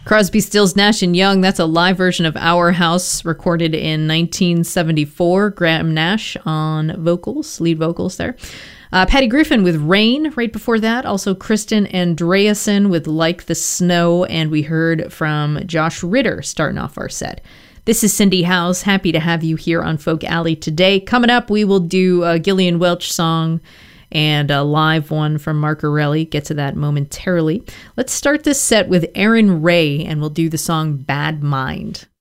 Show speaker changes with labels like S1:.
S1: Crosby, Stills, Nash & Young, that's a live version of Our House, recorded in 1974. Graham Nash on vocals, lead vocals there. Patty Griffin with Rain right before that. Also Kristen Andreasen with Like the Snow. And we heard from Josh Ritter starting off our set. This is Cindy House. Happy to have you here on Folk Alley today. Coming up, we will do a Gillian Welch song and a live one from Mark Orelli. Get to that momentarily. Let's start this set with Aaron Ray, and we'll do the song Bad Mind.